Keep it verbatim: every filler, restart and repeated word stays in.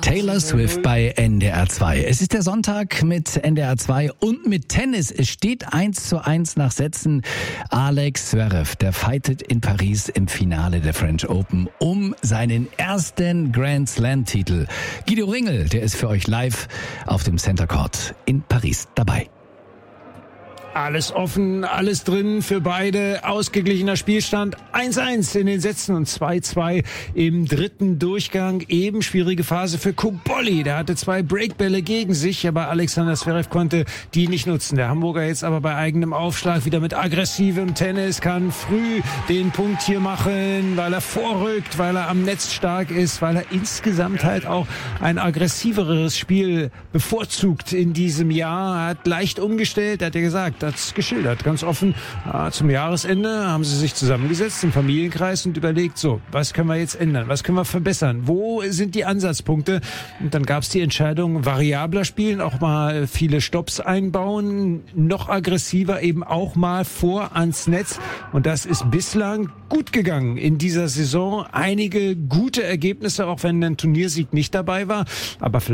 Taylor Swift bei N D R zwei. Es ist der Sonntag mit N D R zwei und mit Tennis. Es steht eins zu eins nach Sätzen. Alex Zverev, der fightet in Paris im Finale der French Open um seinen ersten Grand Slam-Titel. Guido Ringel, der ist für euch live auf dem Center Court in Paris dabei. Alles offen, alles drin für beide. Ausgeglichener Spielstand. eins eins in den Sätzen und zwei zwei im dritten Durchgang. Eben schwierige Phase für Cobolli. Der hatte zwei Breakbälle gegen sich, aber Alexander Zverev konnte die nicht nutzen. Der Hamburger jetzt aber bei eigenem Aufschlag wieder mit aggressivem Tennis, kann früh den Punkt hier machen, weil er vorrückt, weil er am Netz stark ist, weil er insgesamt halt auch ein aggressiveres Spiel bevorzugt in diesem Jahr. Er hat leicht umgestellt, hat er gesagt. Das geschildert, ganz offen. Ja, zum Jahresende haben sie sich zusammengesetzt im Familienkreis und überlegt, so, was können wir jetzt ändern? Was können wir verbessern? Wo sind die Ansatzpunkte? Und dann gab es die Entscheidung, variabler spielen, auch mal viele Stopps einbauen, noch aggressiver eben auch mal vor ans Netz. Und das ist bislang gut gegangen in dieser Saison. Einige gute Ergebnisse, auch wenn ein Turniersieg nicht dabei war. Aber vielleicht